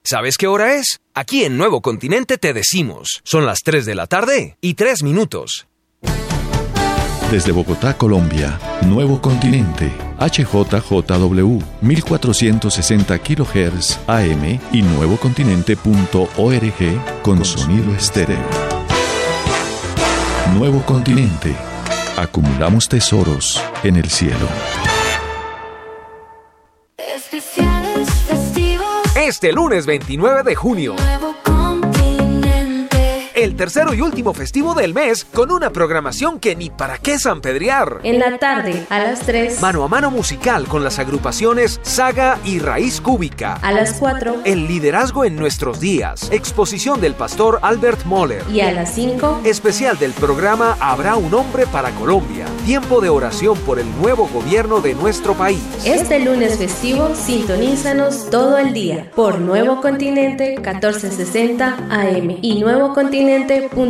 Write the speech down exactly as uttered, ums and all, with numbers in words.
¿Sabes qué hora es? Aquí en Nuevo Continente te decimos. Son las tres de la tarde y tres minutos. Desde Bogotá, Colombia, Nuevo Continente, H J J W, mil cuatrocientos sesenta kilohertz A M y nuevocontinente punto org con sonido estéreo. Nuevo Continente. Acumulamos tesoros en el cielo. Especiales festivos. Este lunes veintinueve de junio. Nuevo Continente. El tercero y último festivo del mes con una programación que ni para qué sanpedrear. En la tarde, a las tres. Mano a mano musical con las agrupaciones Saga y Raíz Cúbica. A las cuatro. El liderazgo en nuestros días. Exposición del pastor Albert Moller. Y a las cinco. Especial del programa Habrá un hombre para Colombia. Tiempo de oración por el nuevo gobierno de nuestro país. Este lunes festivo, sintonízanos todo el día por Nuevo Continente catorce sesenta A M y nuevo continente punto org.